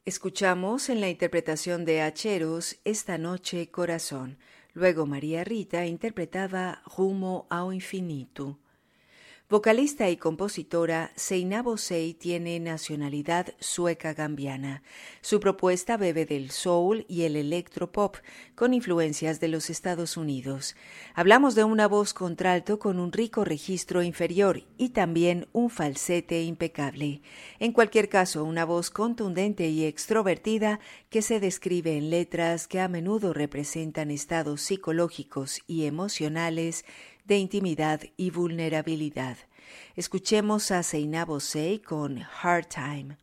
Escuchamos en la interpretación de Acheros Esta noche corazón. Luego María Rita interpretaba Rumo ao infinito. Vocalista y compositora, Seinabo Bosei tiene nacionalidad sueca-gambiana. Su propuesta bebe del soul y el electropop, con influencias de los Estados Unidos. Hablamos de una voz contralto con un rico registro inferior y también un falsete impecable. En cualquier caso, una voz contundente y extrovertida que se describe en letras que a menudo representan estados psicológicos y emocionales de intimidad y vulnerabilidad. Escuchemos a Seinabo Bosei con Hard Time.